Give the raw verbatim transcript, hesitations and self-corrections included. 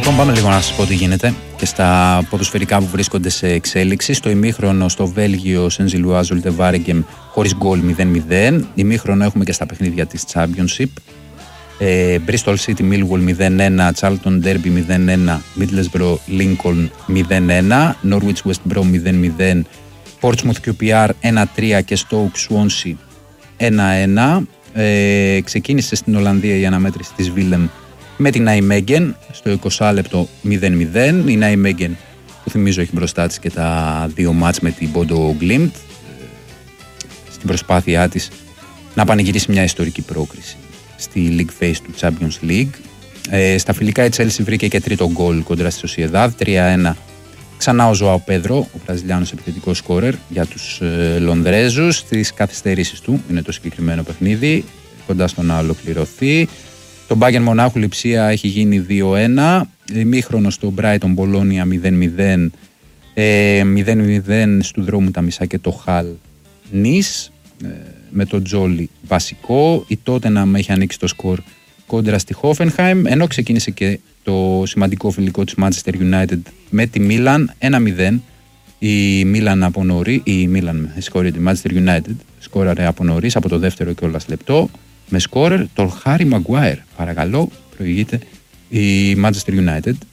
Λοιπόν, πάμε λίγο να σας πω τι γίνεται και στα ποδοσφαιρικά που βρίσκονται σε εξέλιξη. Στο ημίχρονο στο Βέλγιο, Σεν-Ζιλουάζ Ζουλτε Βάρεγκεμ χωρίς γκολ μηδέν μηδέν. Ημίχρονο έχουμε και στα παιχνίδια της Championship. Ε, Bristol City Millwall μηδέν ένα, Charlton Derby μηδέν ένα, Middlesbrough Lincoln μηδέν ένα, Norwich West Brom μηδέν μηδέν, Portsmouth κιου πι αρ ένα τρία και Stoke Swansea ένα ένα. Ε, ξεκίνησε στην Ολλανδία η αναμέτρηση της Willem με την Nijmegen στο εικοστό λεπτό μηδέν μηδέν. Η Nijmegen, που θυμίζω έχει μπροστά της και τα δύο μάτς με την Bodo Glimt, στην προσπάθειά της να πανηγυρίσει μια ιστορική πρόκριση στη League Phase του Champions League. Ε, στα φιλικά η Chelsea βρήκε και τρίτο γκολ κόντρα στη Sociedad, τρία ένα. Ξανά ο Ζωάο Πέδρο, ο Βραζιλιάνος επιθετικός σκόρερ για τους ε, Λονδρέζους. Στις καθυστερήσεις του είναι το συγκεκριμένο παιχνίδι, κοντά στο να ολοκληρωθεί. Το Bayern Μονάχου Λειψία έχει γίνει δύο ένα. Ημίχρονο στο Brighton Bologna μηδέν μηδέν. Ε, μηδέν μηδέν στου δρόμου τα μισά και το Χαλ Νις. Ε, με το Τζόλι βασικό. Η Tottenham έχει ανοίξει το σκορ κόντρα στη Hoffenheim, ενώ ξεκίνησε και το σημαντικό φιλικό της Manchester United με τη Milan ένα μηδέν. Η Milan από νωρί, η Milan, συγχωρείτε, η Manchester United σκόραρε από νωρίς, από το δεύτερο κιόλας λεπτό, με σκόρερ τον Harry Maguire. Παρακαλώ, προηγείται η Manchester United.